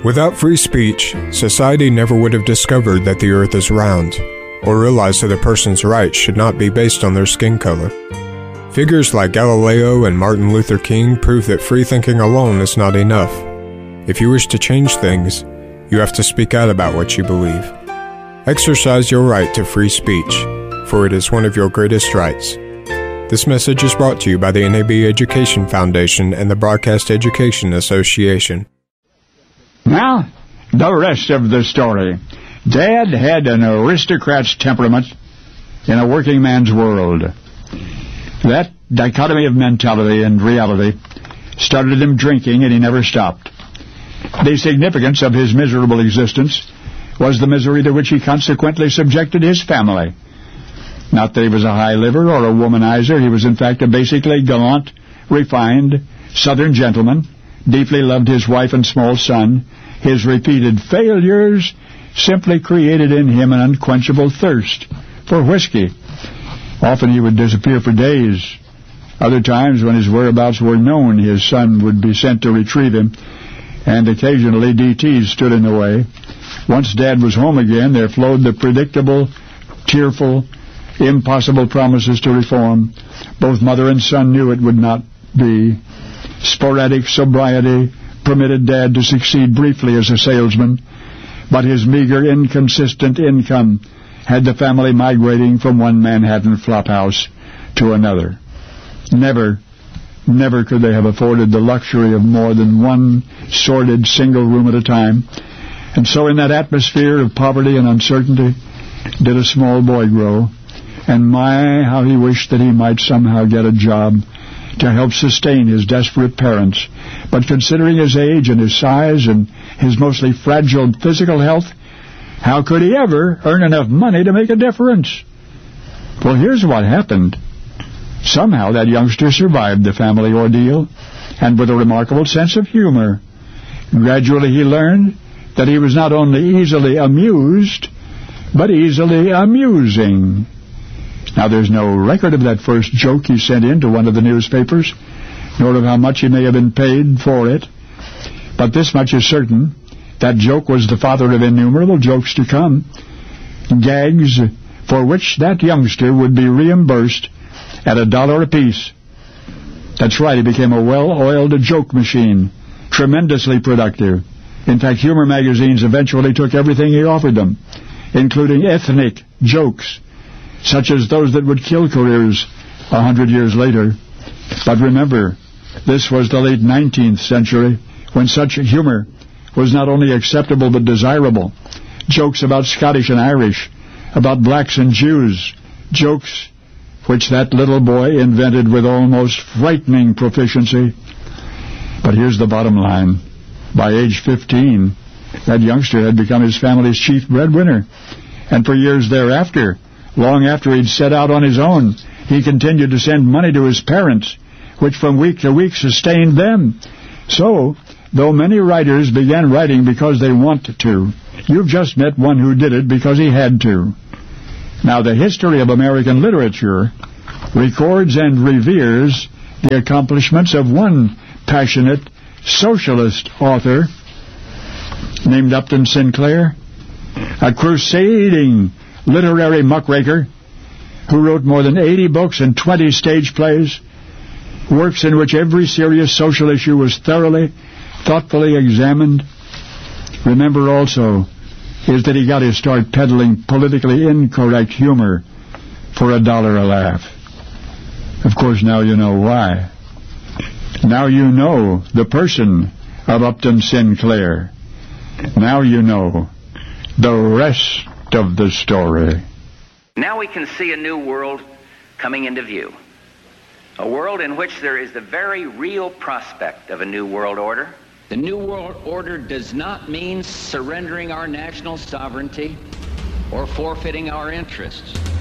Without free speech, society never would have discovered that the earth is round, or realized that a person's rights should not be based on their skin color. Figures like Galileo and Martin Luther King prove that free thinking alone is not enough. If you wish to change things, you have to speak out about what you believe. Exercise your right to free speech, for it is one of your greatest rights. This message is brought to you by the NAB Education Foundation and the Broadcast Education Association. Now, the rest of the story. Dad had an aristocrat's temperament in a working man's world. That dichotomy of mentality and reality started him drinking, and he never stopped. The significance of his miserable existence was the misery to which he consequently subjected his family. Not that he was a high liver or a womanizer. He was, in fact, a basically gallant, refined Southern gentleman, deeply loved his wife and small son. His repeated failures simply created in him an unquenchable thirst for whiskey. Often he would disappear for days. Other times, when his whereabouts were known, his son would be sent to retrieve him, and occasionally DTs stood in the way. Once Dad was home again, there flowed the predictable, tearful, impossible promises to reform. Both mother and son knew it would not be. Sporadic sobriety permitted Dad to succeed briefly as a salesman, but his meager, inconsistent income had the family migrating from one Manhattan flophouse to another. Never could they have afforded the luxury of more than one sordid single room at a time. And so in that atmosphere of poverty and uncertainty did a small boy grow. And my, how he wished that he might somehow get a job to help sustain his desperate parents. But considering his age and his size and his mostly fragile physical health, how could he ever earn enough money to make a difference? Well, here's what happened. Somehow that youngster survived the family ordeal, and with a remarkable sense of humor. Gradually he learned that he was not only easily amused, but easily amusing. Now, there's no record of that first joke he sent in to one of the newspapers, nor of how much he may have been paid for it. But this much is certain. That joke was the father of innumerable jokes to come, gags for which that youngster would be reimbursed at $1 apiece. That's right, he became a well-oiled joke machine, tremendously productive. In fact, humor magazines eventually took everything he offered them, including ethnic jokes, such as those that would kill careers 100 years later. But remember, this was the late 19th century, when such humor was not only acceptable but desirable. Jokes about Scottish and Irish, about blacks and Jews, jokes which that little boy invented with almost frightening proficiency. But here's the bottom line. By age 15, that youngster had become his family's chief breadwinner. And for years thereafter, long after he'd set out on his own, he continued to send money to his parents, which from week to week sustained them. So, though many writers began writing because they wanted to, you've just met one who did it because he had to. Now, the history of American literature records and reveres the accomplishments of one passionate socialist author named Upton Sinclair, a crusading literary muckraker who wrote more than 80 books and 20 stage plays, works in which every serious social issue was thoughtfully examined. Remember also is that he got his start peddling politically incorrect humor for $1 a laugh. Of course, now you know why. Now you know the person of Upton Sinclair. Now you know the rest of the story. Now we can see a new world coming into view. A world in which there is the very real prospect of a new world order. The New World Order does not mean surrendering our national sovereignty or forfeiting our interests.